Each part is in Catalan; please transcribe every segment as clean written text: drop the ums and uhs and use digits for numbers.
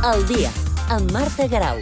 Al dia, amb Marta Garau.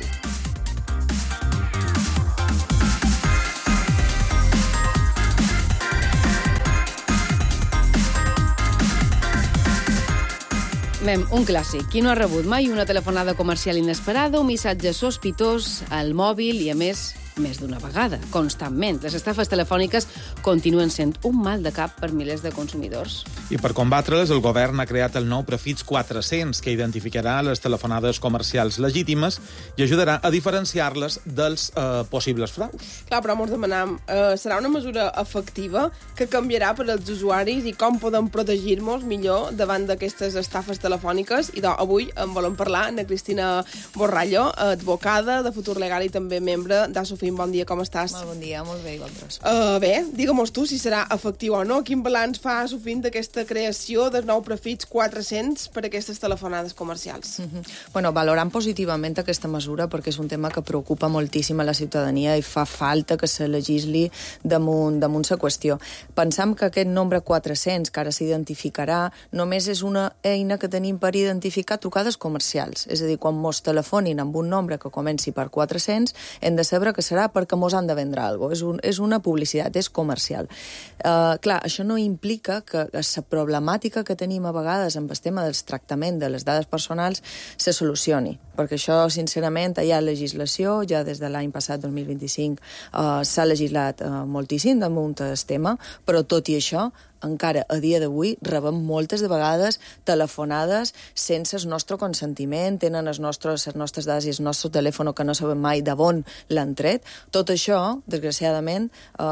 Un clàssic. Qui no ha rebut mai una telefonada comercial inesperada, un missatge sospitós al mòbil i, a més d'una vegada, constantment. Les estafes telefòniques continuen sent un mal de cap per milers de consumidors. I per combatre-les, el govern ha creat el nou Prefix 400, que identificarà les telefonades comercials legítimes i ajudarà a diferenciar-les dels possibles fraus. Clar, però ens demanam, serà una mesura efectiva que canviarà per als usuaris i com podem protegir-nos millor davant d'aquestes estafes telefòniques? I avui en volem parlar amb Cristina Borrallo, advocada de Futur Legal i també membre d'Asofin. Bon dia, com estàs? Molt bon dia, molt bé, i vosaltres? Bé, digue-mos tu si serà efectiu o no. Quin balanç fa Asofin d'aquesta creació del nou Prefix 400 per a aquestes telefonades comercials? Bueno, valorant positivament aquesta mesura perquè és un tema que preocupa moltíssim a la ciutadania i fa falta que se legisli damunt la qüestió. Pensam que aquest nombre 400, que ara s'identificarà, només és una eina que tenim per identificar trucades comercials. És a dir, quan mos telefonin amb un nombre que comenci per 400, hem de saber que serà perquè mos han de vendre alguna cosa. És una publicitat, és comercial. Clar, això no implica que la problemàtica que tenim a vegades amb el tema del tractament de les dades personals se solucioni, perquè això, sincerament, hi ha legislació, ja des de l'any passat, 2025, s'ha legislat moltíssim damunt el tema, però tot i això, encara a dia d'avui rebem moltes de vegades telefonades sense el nostre consentiment, tenen les nostres dades i el nostre telèfon que no sabem mai d'on l'han tret. Tot això, desgraciadament,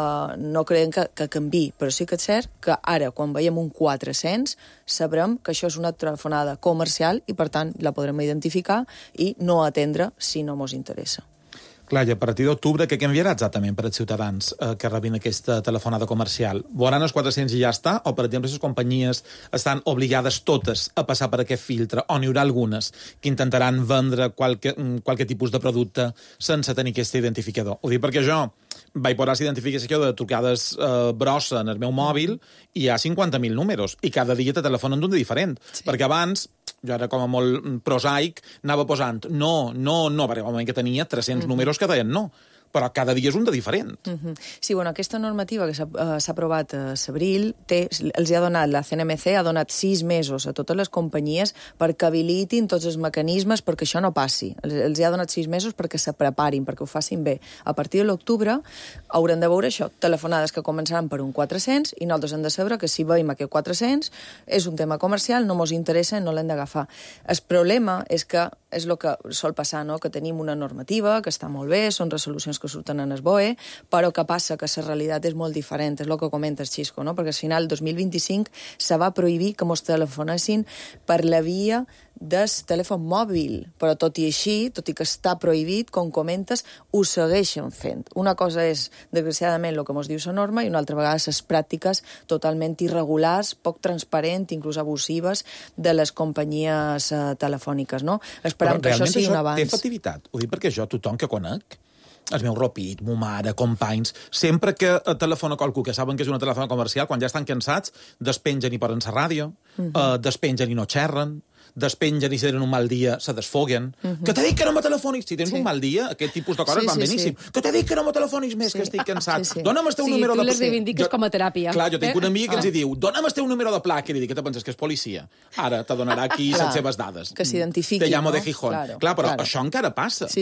no creiem que canviï, però sí que és cert que ara, quan veiem un 400, sabrem que això és una telefonada comercial i, per tant, la podrem identificar i no atendre si no ens interessa. Clar, i a partir d'octubre, què canviarà exactament per als ciutadans que rebin aquesta telefonada comercial? Veuran els 400 i ja està? O, per exemple, les companyies estan obligades totes a passar per aquest filtre? O n'hi haurà algunes que intentaran vendre qualque tipus de producte sense tenir aquest identificador? Ho dic perquè jo vaig posar la identificació de trucades brossa en el meu mòbil i hi ha 50.000 números i cada dia te telefonen d'un de diferent. Sí. Perquè abans, jo era com a molt prosaic, anava posant no, perquè al moment que tenia 300 números que deien no, però cada dia és un de diferent. Sí, bueno, aquesta normativa que s'ha aprovat a l'abril, els ha donat, la CNMC ha donat 6 mesos a totes les companyies perquè habilitin tots els mecanismes perquè això no passi. Els ha donat 6 mesos perquè se preparin, perquè ho facin bé. A partir de l'octubre haurem de veure això, telefonades que començaran per un 400 i nosaltres hem de saber que si veiem aquest 400 és un tema comercial, no ens interessa i no l'hem d'agafar. El problema és que és el que sol passar, no? Que tenim una normativa que està molt bé, són resolucions que surten en el BOE, però que passa que la realitat és molt diferent, és el que comentes, Xisco, no? Perquè al final, el 2025, se va prohibir que ens telefonessin per la via del telèfon mòbil, però tot i així, tot i que està prohibit, com comentes, ho segueixen fent. Una cosa és, desgraciadament, el que ens diu la norma, i una altra vegada les pràctiques totalment irregulars, poc transparents, inclús abusives, de les companyies telefòniques, no? Esperem que això sigui un avanç. Té efectivitat? Ho dic perquè jo, tothom que conec, el meu ropit, ma mare, companys, sempre que telefona qualcú que saben que és una telefona comercial, quan ja estan cansats, despengen i posen la ràdio, despengen i no xerren, despengen i si tenen un mal dia se desfoguen. Que t'he dit que no me telefonis. Si tens un mal dia, aquest tipus de coses van beníssim. Que t'he dit que no me telefonis més, que estic cansat. Dóna'm el teu número de placa. Tu les reivindiques com a teràpia. Clar, jo tinc un amic que ens diu, dóna'm el teu número de placa. I li dic, què te penses, que és policia? Ara te donarà aquí les seves dades. Que s'identifiqui. Te llamo de Gijón. Clar, però això encara passa. Sí,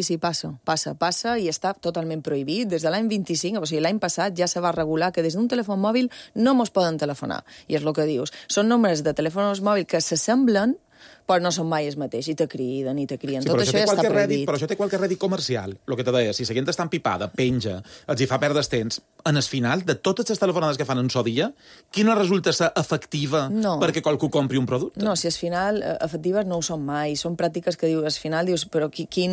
passa i està totalment prohibit. Des de l'any 25, o sigui, l'any passat ja se va regular que des d'un telèfon mòbil no mos poden telefonar. I és el que dius. Són números de telèfons mòbils que s'assemblen però no són mai els mateixos, i te criden, Sí, tot això ja està prohibit. Però això té qualque rèdit comercial, el que te deia. Si la gent està empipada, penja, els hi fa perdre temps, en el final, de totes les telefonades que fan en so dia, quina resulta ser efectiva perquè qualcú compri un producte? No, si al final efectives no ho són mai. Són pràctiques que dius, al final dius, però quin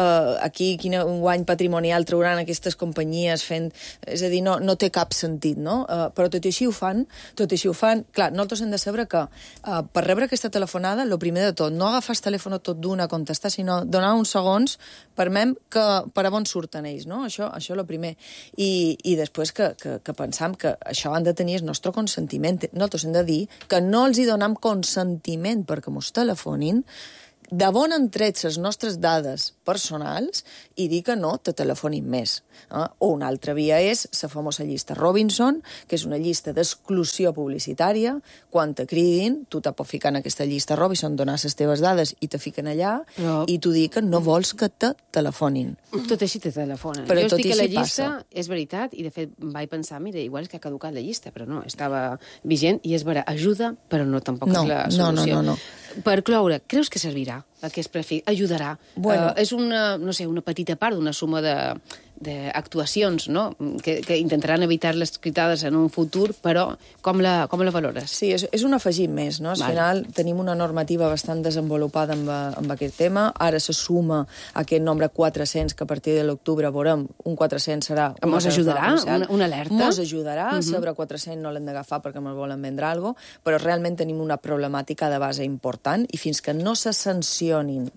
guany patrimonial trauran aquestes companyies fent... És a dir, no té cap sentit, no? Però tot i així ho fan. Clar, nosaltres hem de saber que per rebre aquesta telefonada, el primer de tot, no agafar el telèfon tot d'una a contestar, sinó donar uns segons per a on surten ells, no? Això és el primer. I després que pensam que això han de tenir el nostre consentiment. Nosaltres hem de dir que no els hi donem consentiment perquè mos telefonin d'on han tret les nostres dades personals i dir que no te telefonin més. O una altra via és la famosa llista Robinson, que és una llista d'exclusió publicitària. Quan te cridin, tu te pots ficar en aquesta llista Robinson, donar les teves dades i te fiquen allà, i tu dir que no vols que te telefonin. Tot així te telefonen. Però jo tot estic a la així llista, passa. és veritat, i de fet vaig pensar, mira, igual és que ha caducat la llista, però no, estava vigent, i és vera, ajuda, però no tampoc és la solució. No. Per cloure, creus que servirà? Aquest prefix ajudarà? Bueno. És una petita part d'una suma d'actuacions, no? Que intentaran evitar les critades en un futur, però com la valores? Sí, és un afegit més, no? Al final tenim una normativa bastant desenvolupada amb aquest tema. Ara se suma aquest nombre 400, que a partir de l'octubre veurem, un 400 serà... Mos ajudarà? Una alerta? Mos ajudarà. Saber 400 no l'hem d'agafar perquè ens volen vendre alguna cosa, però realment tenim una problemàtica de base important i fins que no se sancionin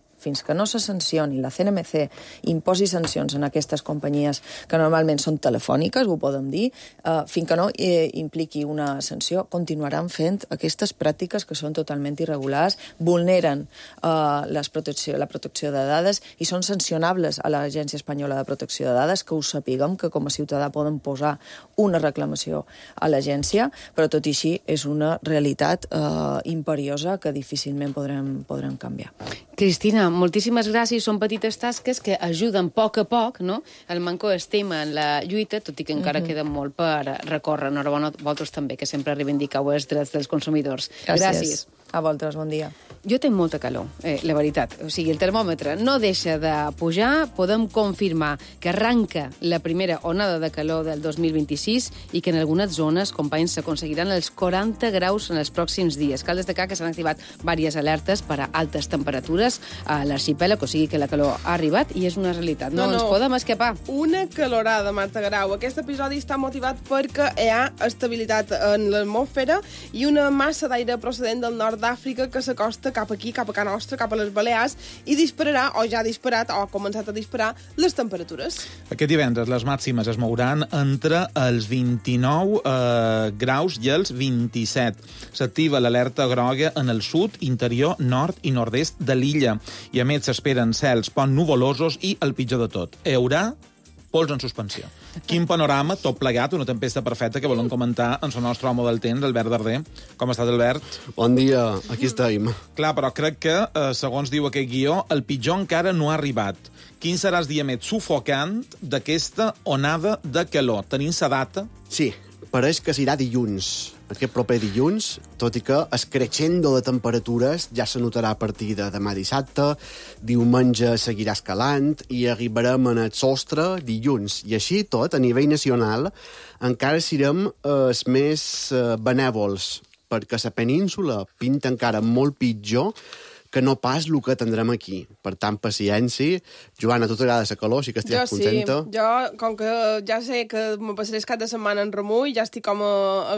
la CNMC imposi sancions en aquestes companyies que normalment són telefòniques, ho podem dir, fins que no impliqui una sanció, continuaran fent aquestes pràctiques que són totalment irregulars, vulneren la protecció de dades i són sancionables a l'Agència Espanyola de Protecció de Dades, que ho sapiguem, que com a ciutadà poden posar una reclamació a l'agència, però tot i així és una realitat imperiosa que difícilment podrem canviar. Cristina, moltíssimes gràcies. Són petites tasques que ajuden a poc, no? El Manco estima en la lluita, tot i que encara queda molt per recórrer. Enhorabona a vosaltres també, que sempre reivindiqueu els drets dels consumidors. Gràcies. A vosaltres, bon dia. Jo tinc molta calor, la veritat. O sigui, el termòmetre no deixa de pujar. Podem confirmar que arranca la primera onada de calor del 2026 i que en algunes zones, companys, s'aconseguiran els 40 graus en els pròxims dies. Cal destacar que s'han activat diverses alertes per a altes temperatures a l'arxipèlag, o sigui que la calor ha arribat i és una realitat. No ens podem escapar. Una calorada, Marta Grau. Aquest episodi està motivat perquè hi ha estabilitat en l'atmosfera i una massa d'aire procedent del nord d'Àfrica que s'acosta cap aquí, cap a casa nostra, cap a les Balears, i dispararà, o ja ha disparat, o ha començat a disparar, les temperatures. Aquest divendres les màximes es mouran entre els 29 graus i els 27. S'activa l'alerta groga en el sud, interior, nord i nord-est de l'illa. I a més s'esperen cels poc nuvolosos i, el pitjor de tot, hi haurà pols en suspensió. Quin panorama, tot plegat, una tempesta perfecta que volem comentar en el nostre home del temps, Albert Darder. Com estàs, Albert? Bon dia, aquí estem. Clar, però crec que, segons diu aquest guió, el pitjor encara no ha arribat. Quin serà el dia més sufocant d'aquesta onada de calor? Tenim la data? Sí, pareix que serà dilluns. Aquest proper dilluns, tot i que el crescendo de temperatures ja se notarà a partir de demà dissabte, diumenge seguirà escalant i arribarem en el sostre dilluns. I així tot, a nivell nacional, encara serem els més benèvols, perquè la península pinta encara molt pitjor que no pas el que tindrem aquí. Per tant, paciència. Joana, a tu t'agrada la calor, sí que estic contenta? Jo, com que ja sé que me passaré el cap de setmana en remull, ja estic com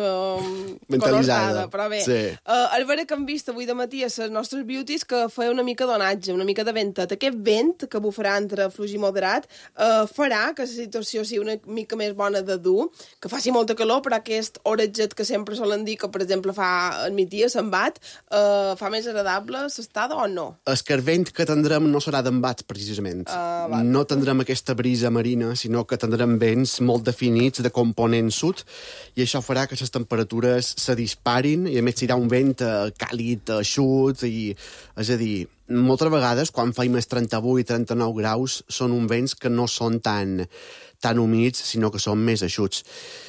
mentalitzada. Però bé, sí. El veure que hem vist avui de matí a les nostres beauties que feia una mica d'onatge, una mica de ventet. Aquest vent que bufarà entre fluix i moderat farà que la situació sigui una mica més bona de dur, que faci molta calor, però aquest oratget que sempre solen dir que, per exemple, fa al migdia, se'n bat, fa més agradable s'està o no? El vent que tindrem no serà d'embat, precisament. No tindrem aquesta brisa marina, sinó que tindrem vents molt definits de component sud, i això farà que les temperatures se disparin, i a més serà un vent càlid, eixut, és a dir, moltes vegades, quan fa més 38 i 39 graus, són uns vents que no són tan humits, sinó que són més eixuts.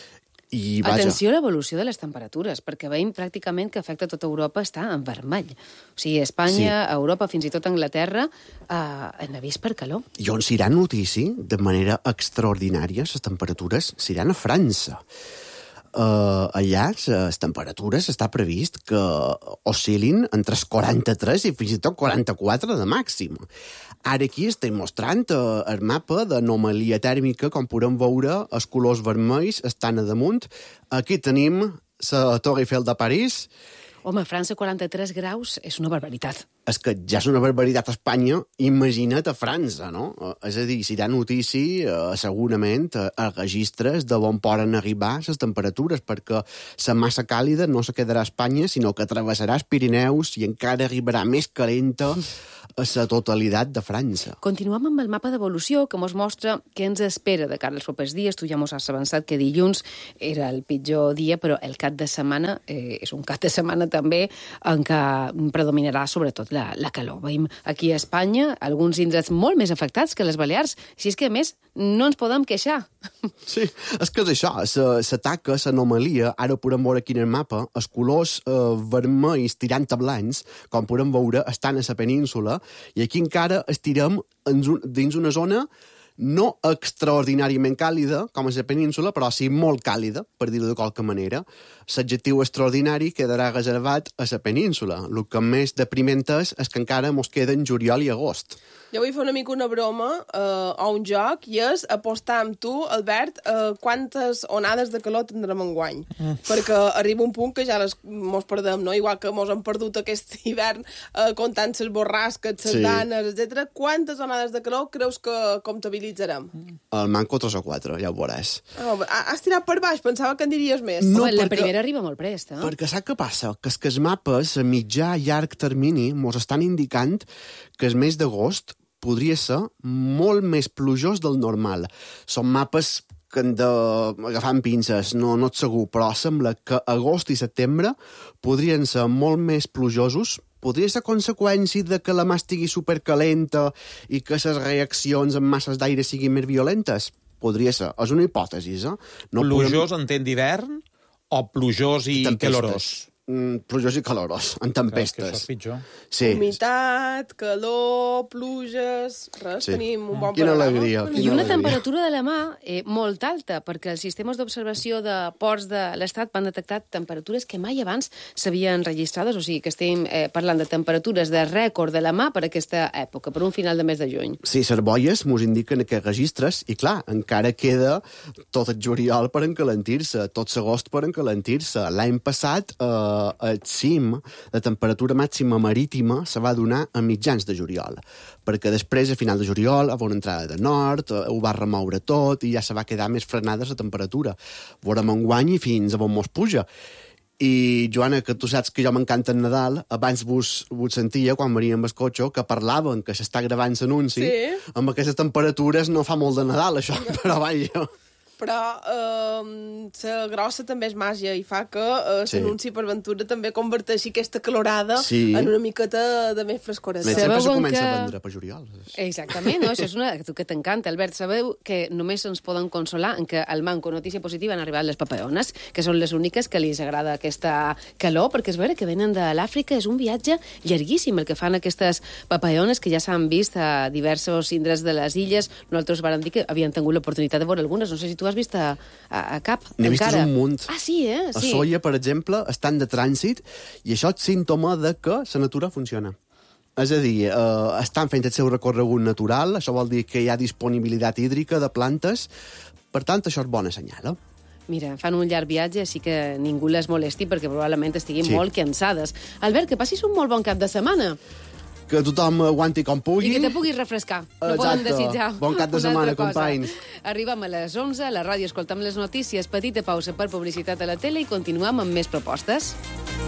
I, vaja. Atenció a l'evolució de les temperatures, perquè veiem pràcticament que afecta tota Europa està en vermell. O sigui, Espanya, sí. Europa, fins i tot Anglaterra, en avís per calor. I on s'irà notici, de manera extraordinària, les temperatures s'iran a França. Allà les temperatures està previst que oscil·lin entre els 43 i fins i tot 44 de màxim. Ara aquí estem mostrant el mapa d'anomalia tèrmica, com podem veure, els colors vermells estan a damunt. Aquí tenim la Torre Eiffel de París. Home, França, 43 graus, és una barbaritat. És que ja és una barbaritat a Espanya, imagina't a França, no? És a dir, si hi ha notícia, segurament, a registres de on poden arribar les temperatures, perquè la massa càlida no se quedarà a Espanya, sinó que travessarà els Pirineus i encara arribarà més calenta a la totalitat de França. Continuem amb el mapa d'evolució que ens mostra què ens espera de cara als propers dies. Tu ja mos has avançat que dilluns era el pitjor dia, però el cap de setmana és un cap de setmana també en què predominarà sobretot la calor. Veiem aquí a Espanya alguns indrets molt més afectats que les Balears, si és que a més no ens podem queixar. Sí, és que és això, la taca, l'anomalia, ara podem veure aquí en el mapa, els colors vermells tirant a blancs, com podem veure, estan a la península, i aquí encara estirem dins una zona no extraordinàriament càlida, com a la península, però sí molt càlida, per dir-ho de qualque manera. L'adjectiu extraordinari quedarà reservat a la península. El que més depriment és que encara mos queden juliol i agost. Jo vull fer una mica una broma o un joc, i és apostar amb tu, Albert, quantes onades de calor tindrem enguany. Perquè arriba un punt que ja mos perdem, no? Igual que mos hem perdut aquest hivern comptant les borrasques, les danes, etc. Quantes onades de calor creus que comptabilitzarem? El manco 3 o 4, ja ho veuràs. Has tirat per baix, pensava que en diries més. No, Home, la primera arriba molt prest, eh? Perquè saps què passa? Que els mapes a mitjà i llarg termini mos estan indicant que el mes d'agost podria ser molt més plujós del normal. Són mapes que han d'agafar amb pinces, no et segur, però sembla que agost i setembre podrien ser molt més plujosos. Podria ser conseqüència de que la mà estigui supercalenta i que les reaccions amb masses d'aire siguin més violentes? Podria ser. És una hipòtesi, eh? No plujós entén d'hivern o plujós i calorós? Plujós i calorós, en tempestes. Que això és pitjor. Sí. Humitat, calor, pluges... Res, tenim un bon Quina panorama. alegria. I una temperatura de la mà molt alta, perquè els sistemes d'observació de ports de l'Estat van detectar temperatures que mai abans s'havien registrades, o sigui que estem parlant de temperatures de rècord de la mà per aquesta època, per un final de mes de juny. Sí, les boies mos indiquen aquests registres i, clar, encara queda tot el juliol per encalentir-se, tot l'agost per encalentir-se. L'any passat, el cim de temperatura màxima marítima se va donar a mitjans de juliol, perquè després, a final de juliol, a una entrada de nord, ho va remoure tot i ja se va quedar més frenada la temperatura. Veurem enguany i fins a on mos puja. I, Joana, que tu saps que jo m'encanta el Nadal, abans vos sentia, quan veníem amb el cotxe, que parlaven, que s'està gravant l'anunci. Sí. Amb aquestes temperatures no fa molt de Nadal, això, però vaja... Però la grossa també és màgia i fa que l'anunci per Ventura també converteixi aquesta calorada en una miqueta de més frescoreta. Sempre se comença a vendre per juliol. Exactament, no? Això és una que t'encanta, Albert. Sabeu que només ens poden consolar en que al Manco, notícia positiva, han arribat les papayones, que són les úniques que li agrada aquesta calor, perquè és vera que venen de l'Àfrica, és un viatge llarguíssim el que fan aquestes papayones, que ja s'han vist a diversos indrets de les illes. Nosaltres vam dir que havien tingut l'oportunitat de veure algunes. No sé si tu has vist a cap, n'he vist encara. un munt. Ah, sí, eh? A Sí. Soia, per exemple, estan de trànsit i això és símptoma de que la natura funciona. És a dir, estan fent el seu recorregut natural, això vol dir que hi ha disponibilitat hídrica de plantes, per tant, això és bona senyal, Mira, fan un llarg viatge, així que ningú les molesti perquè probablement estiguin molt cansades. Albert, que passis un molt bon cap de setmana. Que tothom aguanti com pugui. I que te puguis refrescar. No podem desitjar. Bon cap de una setmana, altra cosa. companys. Arribem a les 11, a la ràdio escoltem les notícies, petita pausa per publicitat a la tele i continuem amb més propostes.